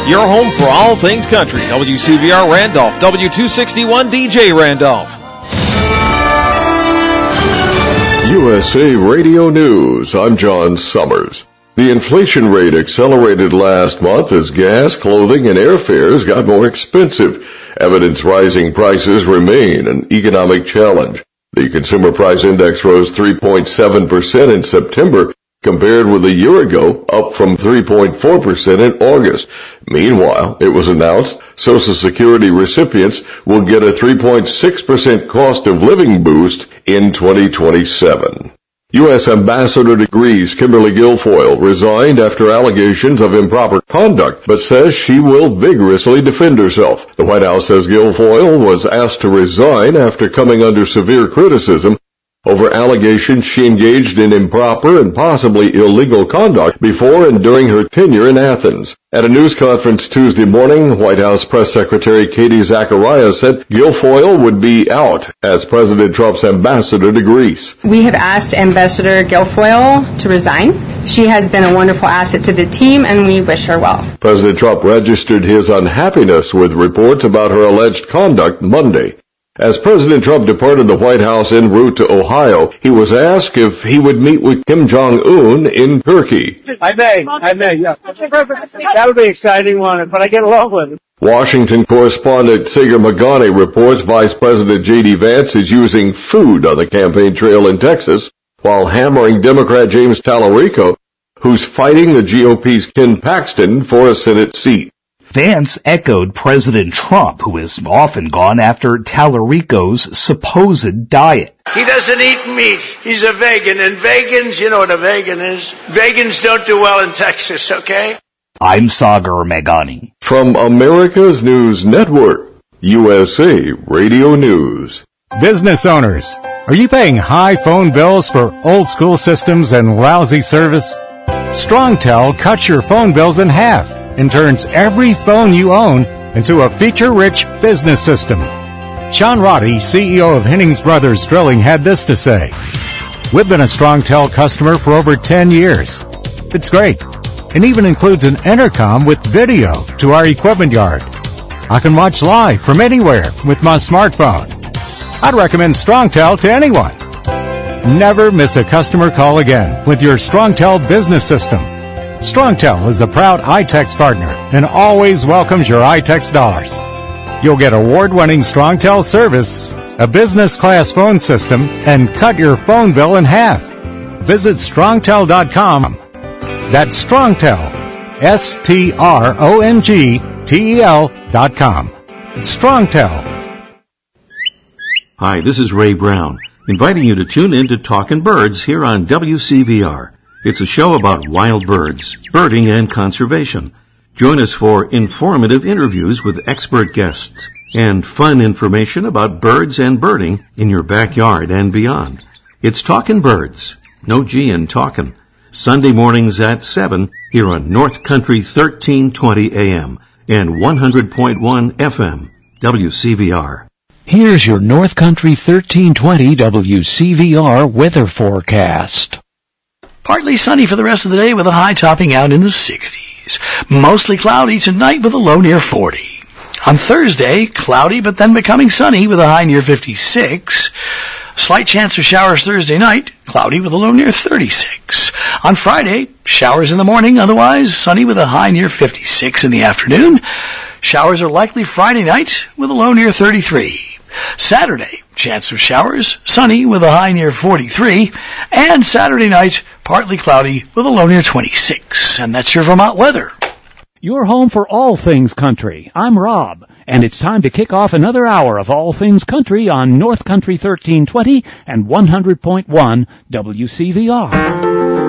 Your home for all things country. WCVR Randolph, W261 DJ Randolph. USA Radio News. I'm John Summers. The inflation rate accelerated last month as gas, clothing, and airfares got more expensive. Evidence rising prices remain an economic challenge. The Consumer Price Index rose 3.7% in September, compared with a year ago, up from 3.4% in August. Meanwhile, it was announced Social Security recipients will get a 3.6% cost of living boost in 2027. U.S. Ambassador to Greece Kimberly Guilfoyle resigned after allegations of improper conduct, but says she will vigorously defend herself. The White House says Guilfoyle was asked to resign after coming under severe criticism over allegations she engaged in improper and possibly illegal conduct before and during her tenure in Athens. At a news conference Tuesday morning, White House Press Secretary Katie Zacharias said Guilfoyle would be out as President Trump's ambassador to Greece. We have asked Ambassador Guilfoyle to resign. She has been a wonderful asset to the team, and we wish her well. President Trump registered his unhappiness with reports about her alleged conduct Monday. As President Trump departed the White House en route to Ohio, he was asked if he would meet with Kim Jong-un in Turkey. I may, yeah. That would be an exciting one, but I get along with him. Washington correspondent Sagar Magani reports Vice President J.D. Vance is using food on the campaign trail in Texas while hammering Democrat James Tallarico, who's fighting the GOP's Ken Paxton for a Senate seat. Vance echoed President Trump, who has often gone after Tallarico's supposed diet. He doesn't eat meat. He's a vegan. And vegans, you know what a vegan is? Vegans don't do well in Texas, okay? I'm Sagar Magani. From America's News Network, USA Radio News. Business owners, are you paying high phone bills for old school systems and lousy service? StrongTel cuts your phone bills in half and turns every phone you own into a feature-rich business system. Sean Roddy, CEO of Hennings Brothers Drilling, had this to say. We've been a StrongTel customer for over 10 years. It's great, and even includes an intercom with video to our equipment yard. I can watch live from anywhere with my smartphone. I'd recommend StrongTel to anyone. Never miss a customer call again with your StrongTel business system. StrongTel is a proud iTex partner and always welcomes your iTex dollars. You'll get award-winning StrongTel service, a business-class phone system, and cut your phone bill in half. Visit StrongTel.com. That's StrongTel, StrongTel.com. StrongTel. Hi, this is Ray Brown, inviting you to tune in to Talkin' Birds here on WCVR. It's a show about wild birds, birding, and conservation. Join us for informative interviews with expert guests and fun information about birds and birding in your backyard and beyond. It's Talkin' Birds, no G in talkin', Sunday mornings at 7 here on North Country 1320 AM and 100.1 FM, WCVR. Here's your North Country 1320 WCVR weather forecast. Partly sunny for the rest of the day with a high topping out in the 60s. Mostly cloudy tonight with a low near 40. On Thursday, cloudy but then becoming sunny with a high near 56. Slight chance of showers Thursday night, cloudy with a low near 36. On Friday, showers in the morning, otherwise sunny with a high near 56 in the afternoon. Showers are likely Friday night with a low near 33. Saturday, chance of showers, sunny with a high near 43, and Saturday night, partly cloudy with a low near 26. And that's your Vermont weather. Your home for all things country. I'm Rob, and it's time to kick off another hour of all things country on North Country 1320 and 100.1 WCVR.